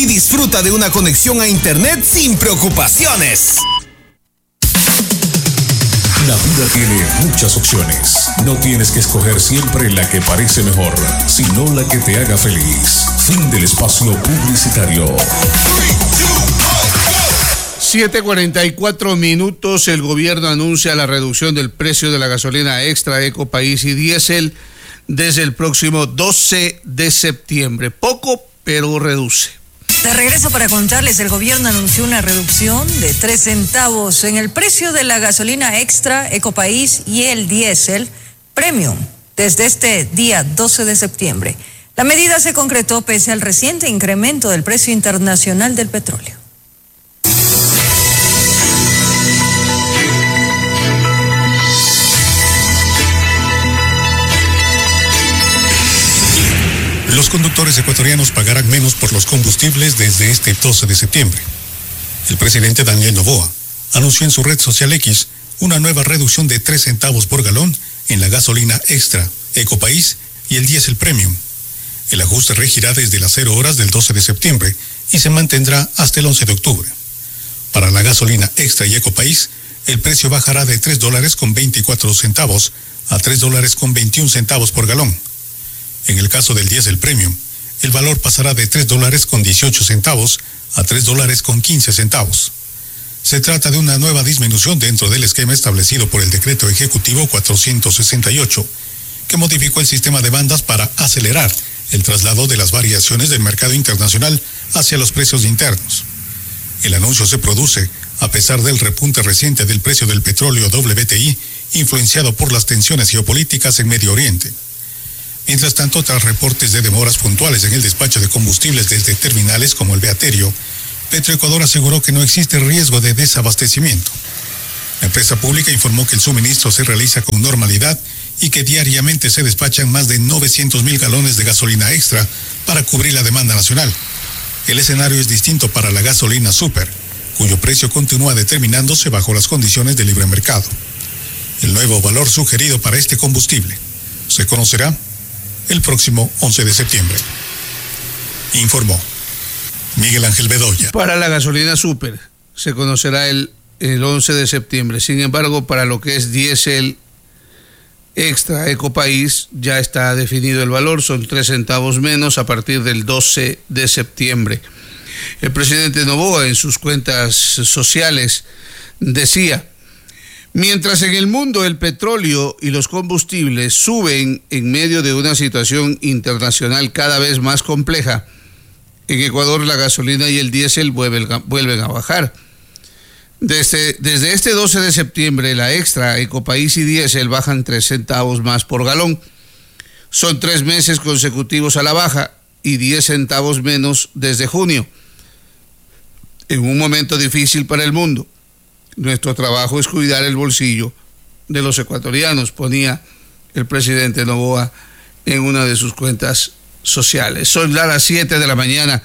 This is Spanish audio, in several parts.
y disfruta de una conexión a internet sin preocupaciones. La vida tiene muchas opciones. No tienes que escoger siempre la que parece mejor, sino la que te haga feliz. Fin del espacio publicitario. 7:44. El gobierno anuncia la reducción del precio de la gasolina extra, Ecopaís y diésel desde el próximo 12 de septiembre. Poco, pero reduce. De regreso para contarles, el gobierno anunció una reducción de 3 centavos en el precio de la gasolina extra, Ecopaís y el diésel premium desde este día 12 de septiembre. La medida se concretó pese al reciente incremento del precio internacional del petróleo. Los conductores ecuatorianos pagarán menos por los combustibles desde este 12 de septiembre. El presidente Daniel Noboa anunció en su red social X una nueva reducción de 3 centavos por galón en la gasolina extra, Ecopaís y el diésel premium. El ajuste regirá desde las 0 horas del 12 de septiembre y se mantendrá hasta el 11 de octubre. Para la gasolina extra y Ecopaís, el precio bajará de $3.24 a $3.21 por galón. En el caso del diésel premium, el valor pasará de $3.18 a $3.15. Se trata de una nueva disminución dentro del esquema establecido por el Decreto Ejecutivo 468, que modificó el sistema de bandas para acelerar el traslado de las variaciones del mercado internacional hacia los precios internos. El anuncio se produce a pesar del repunte reciente del precio del petróleo WTI, influenciado por las tensiones geopolíticas en Medio Oriente. Mientras tanto, tras reportes de demoras puntuales en el despacho de combustibles desde terminales como el Beaterio, Petroecuador aseguró que no existe riesgo de desabastecimiento. La empresa pública informó que el suministro se realiza con normalidad y que diariamente se despachan más de 900,000 galones de gasolina extra para cubrir la demanda nacional. El escenario es distinto para la gasolina super, cuyo precio continúa determinándose bajo las condiciones de libre mercado. El nuevo valor sugerido para este combustible se conocerá el próximo 11 de septiembre. Informó Miguel Ángel Bedoya. Para la gasolina super se conocerá el 11 de septiembre. Sin embargo, para lo que es diésel extra Ecopaís ya está definido el valor, son 3 centavos menos a partir del 12 de septiembre. El presidente Noboa en sus cuentas sociales decía: mientras en el mundo el petróleo y los combustibles suben en medio de una situación internacional cada vez más compleja, en Ecuador la gasolina y el diésel vuelven a bajar. Desde este 12 de septiembre, la extra, Ecopaís y diésel bajan 3 centavos más por galón. Son 3 meses consecutivos a la baja y 10 centavos menos desde junio. En un momento difícil para el mundo, nuestro trabajo es cuidar el bolsillo de los ecuatorianos, ponía el presidente Noboa en una de sus cuentas sociales. Son las 7 de la mañana,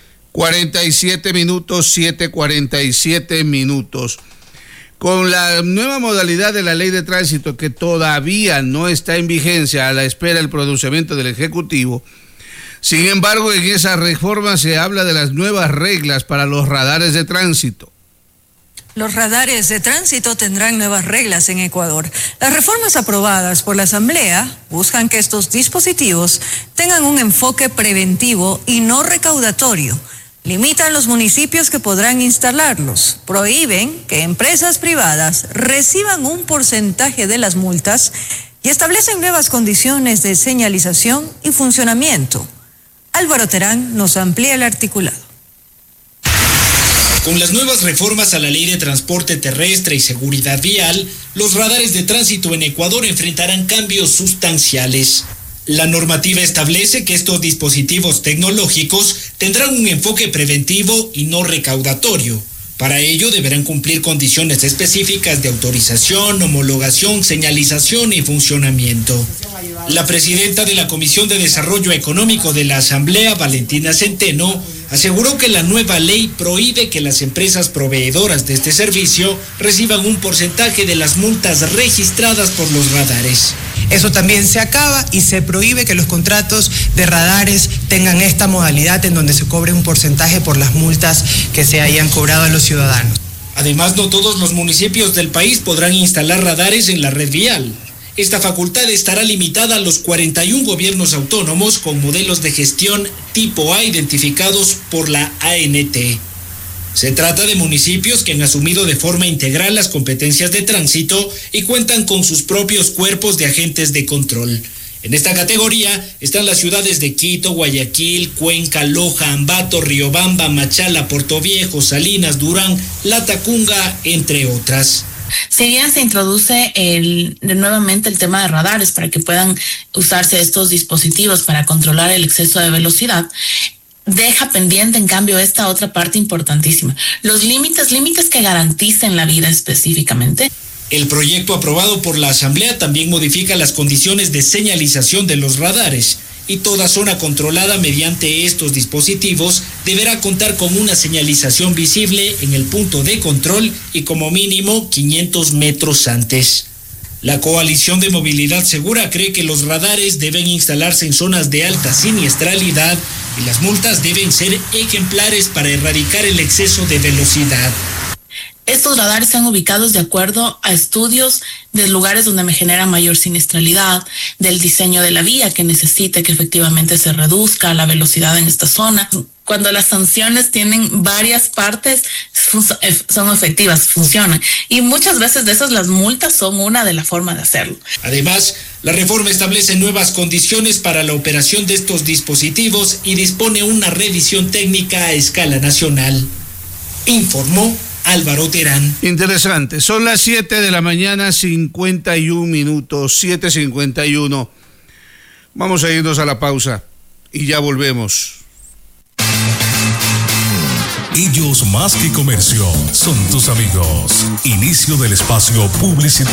47 minutos, 7:47 minutos. Con la nueva modalidad de la ley de tránsito que todavía no está en vigencia a la espera del pronunciamiento del Ejecutivo, sin embargo, en esa reforma se habla de las nuevas reglas para los radares de tránsito. Los radares de tránsito tendrán nuevas reglas en Ecuador. Las reformas aprobadas por la Asamblea buscan que estos dispositivos tengan un enfoque preventivo y no recaudatorio. Limitan los municipios que podrán instalarlos. Prohíben que empresas privadas reciban un porcentaje de las multas y establecen nuevas condiciones de señalización y funcionamiento. Álvaro Terán nos amplía el articulado. Con las nuevas reformas a la Ley de Transporte Terrestre y Seguridad Vial, los radares de tránsito en Ecuador enfrentarán cambios sustanciales. La normativa establece que estos dispositivos tecnológicos tendrán un enfoque preventivo y no recaudatorio. Para ello deberán cumplir condiciones específicas de autorización, homologación, señalización y funcionamiento. La presidenta de la Comisión de Desarrollo Económico de la Asamblea, Valentina Centeno, aseguró que la nueva ley prohíbe que las empresas proveedoras de este servicio reciban un porcentaje de las multas registradas por los radares. Eso también se acaba y se prohíbe que los contratos de radares tengan esta modalidad en donde se cobre un porcentaje por las multas que se hayan cobrado a los ciudadanos. Además, no todos los municipios del país podrán instalar radares en la red vial. Esta facultad estará limitada a los 41 gobiernos autónomos con modelos de gestión tipo A identificados por la ANT. Se trata de municipios que han asumido de forma integral las competencias de tránsito y cuentan con sus propios cuerpos de agentes de control. En esta categoría están las ciudades de Quito, Guayaquil, Cuenca, Loja, Ambato, Riobamba, Machala, Portoviejo, Salinas, Durán, Latacunga, entre otras. Si bien se introduce nuevamente el tema de radares para que puedan usarse estos dispositivos para controlar el exceso de velocidad, deja pendiente en cambio esta otra parte importantísima, los límites que garanticen la vida específicamente. El proyecto aprobado por la Asamblea también modifica las condiciones de señalización de los radares y toda zona controlada mediante estos dispositivos deberá contar con una señalización visible en el punto de control y como mínimo 500 metros antes. La Coalición de Movilidad Segura cree que los radares deben instalarse en zonas de alta siniestralidad y las multas deben ser ejemplares para erradicar el exceso de velocidad. Estos radares están ubicados de acuerdo a estudios de lugares donde me genera mayor siniestralidad, del diseño de la vía que necesite que efectivamente se reduzca la velocidad en esta zona. Cuando las sanciones tienen varias partes, son efectivas, funcionan. Y muchas veces de esas las multas son una de las formas de hacerlo. Además, la reforma establece nuevas condiciones para la operación de estos dispositivos y dispone una revisión técnica a escala nacional. Informó Álvaro Terán. Interesante. Son las 7 de la mañana, 51 minutos, 7:51. Vamos a irnos a la pausa y ya volvemos. Ellos más que comercio son tus amigos. Inicio del espacio publicitario.